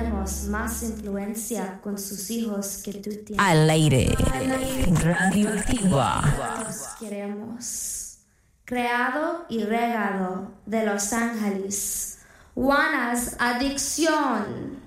tenemos más influencia con sus hijos que tú tienes. Al aire. Radioactiva. Los queremos. Creado y regado de Los Ángeles. Juana's Adicción.